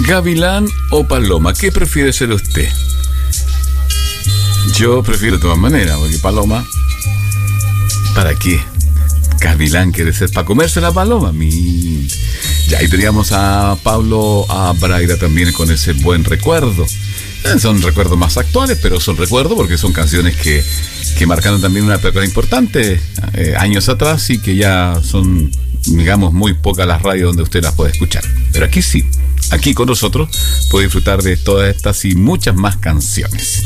¿Gavilán o paloma? ¿Qué prefiere ser usted? Yo prefiero de todas maneras, porque paloma, ¿para qué? Gavilán quiere ser para comerse la paloma. Ya ahí teníamos a Pablo Abraira también con ese buen recuerdo. Son recuerdos más actuales, pero son recuerdos porque son canciones que marcaron también una época importante años atrás y que ya son, digamos, muy pocas las radios donde usted las puede escuchar. Pero aquí sí, aquí con nosotros puede disfrutar de todas estas y muchas más canciones.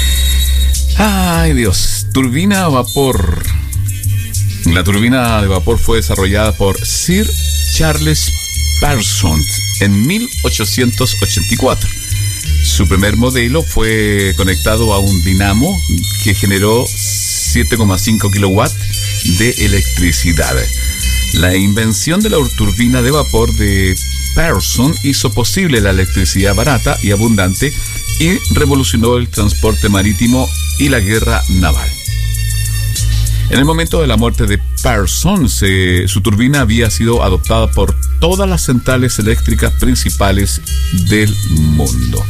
Ay Dios, turbina a vapor. La turbina de vapor fue desarrollada por Sir Charles Parsons en 1884. Su primer modelo fue conectado a un dinamo que generó 7,5 kilowatts de electricidad. La invención de la turbina de vapor de Parsons hizo posible la electricidad barata y abundante y revolucionó el transporte marítimo y la guerra naval. En el momento de la muerte de Parsons, su turbina había sido adoptada por todas las centrales eléctricas principales del mundo.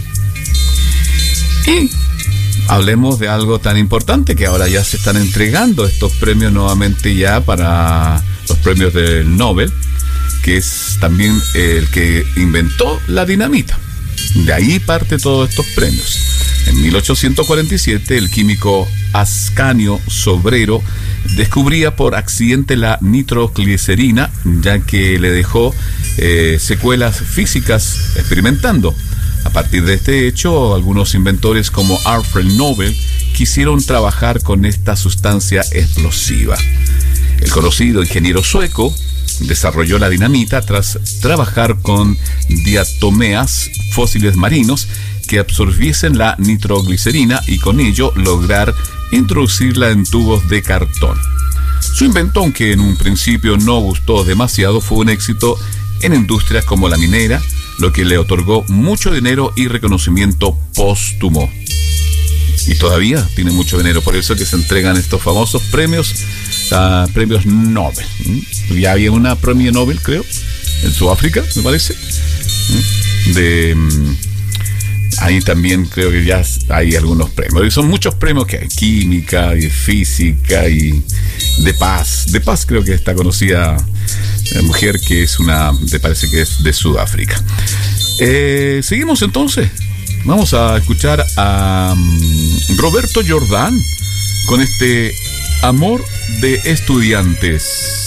Y hablemos de algo tan importante que ahora ya se están entregando estos premios nuevamente ya para los premios del Nobel, que es también el que inventó la dinamita. De ahí parte todos estos premios. En 1847, el químico Ascanio Sobrero descubría por accidente la nitroglicerina, ya que le dejó secuelas físicas experimentando. A partir de este hecho, algunos inventores como Alfred Nobel quisieron trabajar con esta sustancia explosiva. El conocido ingeniero sueco desarrolló la dinamita tras trabajar con diatomeas fósiles marinos que absorbiesen la nitroglicerina y con ello lograr introducirla en tubos de cartón. Su invento, aunque en un principio no gustó demasiado, fue un éxito en industrias como la minera, lo que le otorgó mucho dinero y reconocimiento póstumo. Y todavía tiene mucho dinero, por eso que se entregan estos famosos premios, premios Nobel. Ya había una premio Nobel, creo, en Sudáfrica, me parece. Ahí también creo que ya hay algunos premios. Y son muchos premios que hay: química, y física, y de paz. De paz creo que esta conocida mujer que es me parece que es de Sudáfrica. Seguimos entonces. Vamos a escuchar a Roberto Jordán con este Amor de Estudiantes.